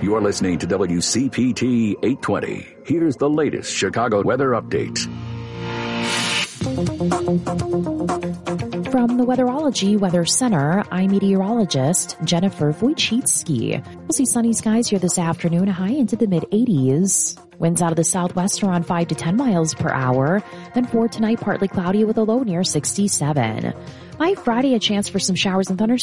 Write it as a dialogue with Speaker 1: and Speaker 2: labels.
Speaker 1: You're listening to WCPT 820. Here's the latest Chicago weather update.
Speaker 2: From the Weatherology Weather Center, I'm meteorologist Jennifer Wojcicki. We'll see sunny skies here this afternoon, a high into the mid-80s. Winds out of the southwest around 5 to 10 miles per hour. Then for tonight, partly cloudy with a low near 67. By Friday, a chance for some showers and thunderstorms